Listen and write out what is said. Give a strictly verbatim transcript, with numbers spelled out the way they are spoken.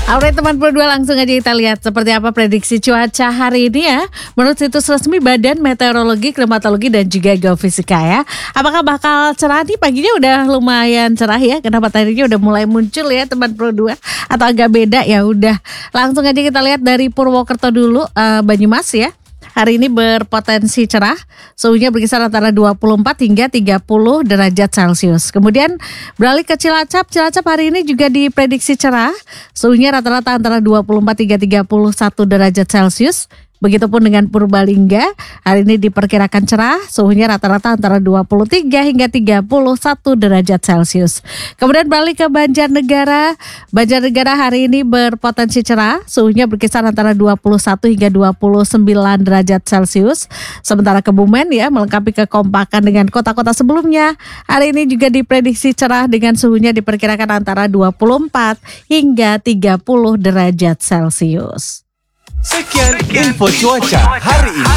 Alright teman berdua, langsung aja kita lihat seperti apa prediksi cuaca hari ini ya. Menurut situs resmi Badan Meteorologi, Klimatologi dan juga Geofisika ya. Apakah bakal cerah nih? Paginya udah lumayan cerah ya, karena mataharinya udah mulai muncul ya teman berdua. Atau agak beda ya udah. Langsung aja kita lihat dari Purwokerto dulu, uh, Banyumas ya. Hari ini berpotensi cerah, suhunya berkisar antara dua puluh empat hingga tiga puluh derajat Celcius. Kemudian beralih ke Cilacap, Cilacap hari ini juga diprediksi cerah, suhunya rata-rata antara dua puluh empat hingga tiga puluh satu derajat Celcius. Begitupun dengan Purbalingga, hari ini diperkirakan cerah, suhunya rata-rata antara dua puluh tiga hingga tiga puluh satu derajat Celcius. Kemudian beralih ke Banjarnegara, Banjarnegara hari ini berpotensi cerah, suhunya berkisar antara dua puluh satu hingga dua puluh sembilan derajat Celcius. Sementara Kebumen ya, melengkapi kekompakan dengan kota-kota sebelumnya, hari ini juga diprediksi cerah dengan suhunya diperkirakan antara dua puluh empat hingga tiga puluh derajat Celcius. Sekian info cuaca hari ini.